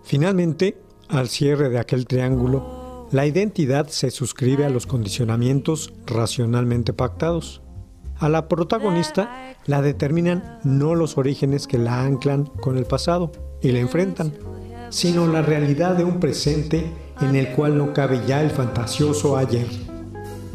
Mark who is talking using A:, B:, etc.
A: Finalmente, al cierre de aquel triángulo, la identidad se suscribe a los condicionamientos racionalmente pactados. A la protagonista la determinan no los orígenes que la anclan con el pasado y la enfrentan, sino la realidad de un presente en el cual no cabe ya el fantasioso ayer.